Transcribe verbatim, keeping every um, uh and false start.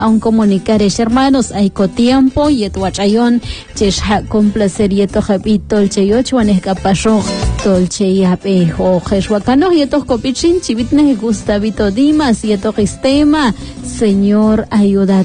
un comunicar hermanos hay co tiempo y tu achayon chesha complacer y to habito el cheyoch wanes capasho tolche y ape o jeswakano y to copichin chivitne gustavito dimas y to sistema señor ayuda